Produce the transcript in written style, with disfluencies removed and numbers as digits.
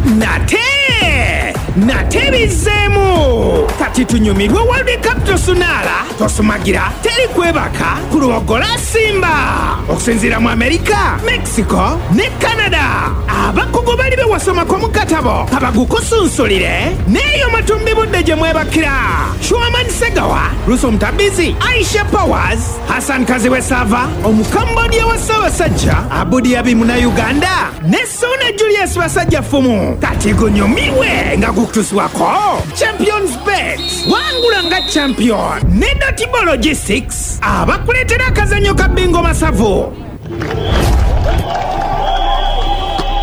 nate bizeemu kati tunyumirwe World Cup tosunaala tosumagira teri kwebaka ku luwogola Simba okusinziira mu Amerika, Mexico ne Canada. Abakugu bali bewasomako mu katabo kabagukusunsulire neeyo matumbi budde gye mwebakira. Shuaman Segawa, Russo Mutabizi, Aisha Powers, Hassan Kaziwe Sava, Omukambodia wa Ssaabasajja Abudi Abi Uganda ne Suna Julius Basajja Fumu. Kati gunyumiwe nga gukutuswako Champions Bet wangula nga champion ne Dotable Logistics abakuleetera akazanyo ka bingo masavu.